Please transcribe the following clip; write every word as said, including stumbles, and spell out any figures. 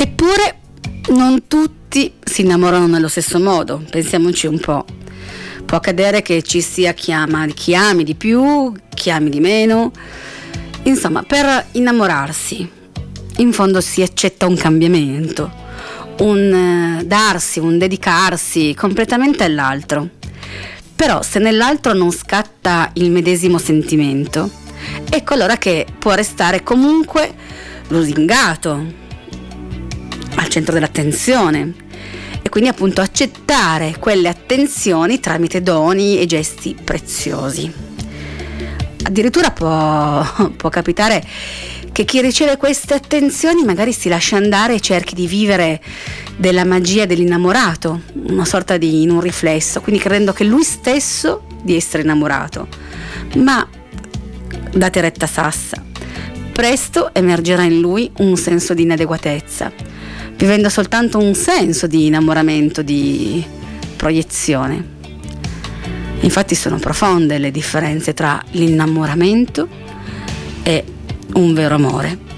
Eppure non tutti si innamorano nello stesso modo, pensiamoci un po'. Può accadere che ci sia chi ama, chi ami di più, chi ami di meno. Insomma, per innamorarsi, in fondo si accetta un cambiamento, un eh, darsi, un dedicarsi completamente all'altro. Però se nell'altro non scatta il medesimo sentimento, ecco allora che può restare comunque lusingato, al centro dell'attenzione, e quindi appunto accettare quelle attenzioni tramite doni e gesti preziosi. Addirittura può, può capitare che chi riceve queste attenzioni magari si lascia andare e cerchi di vivere della magia dell'innamorato, una sorta di in un riflesso, quindi credendo che lui stesso di essere innamorato. Ma date retta sassa, presto emergerà in lui un senso di inadeguatezza, vivendo soltanto un senso di innamoramento, di proiezione. Infatti sono profonde le differenze tra l'innamoramento e un vero amore.